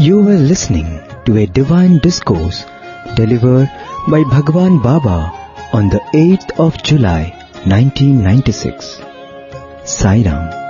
You were listening to a divine discourse delivered by Bhagwan Baba on the 8th of July 1996. Sai Ram.